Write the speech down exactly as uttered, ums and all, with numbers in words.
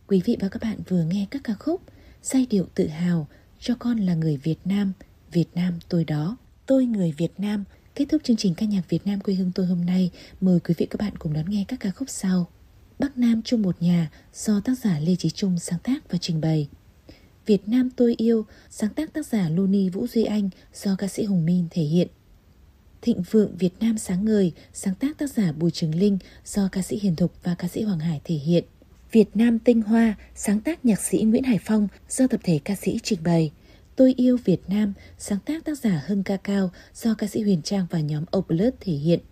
Quý vị và các bạn vừa nghe các ca khúc Giai điệu tự hào, Cho con là người Việt Nam, Việt Nam tôi đó, Tôi người Việt Nam. Kết thúc chương trình ca nhạc Việt Nam quê hương tôi hôm nay, mời quý vị các bạn cùng đón nghe các ca khúc sau. Bắc Nam chung một nhà do tác giả Lê Chí Trung sáng tác và trình bày. Việt Nam tôi yêu, sáng tác tác giả Luni Vũ Duy Anh do ca sĩ Hùng Min thể hiện. Thịnh vượng Việt Nam sáng ngời, sáng tác tác giả Bùi Trường Linh do ca sĩ Hiền Thục và ca sĩ Hoàng Hải thể hiện. Việt Nam tinh hoa, sáng tác nhạc sĩ Nguyễn Hải Phong do tập thể ca sĩ trình bày. Tôi yêu Việt Nam, sáng tác tác giả Hưng Ca Cao do ca sĩ Huyền Trang và nhóm Oplus thể hiện.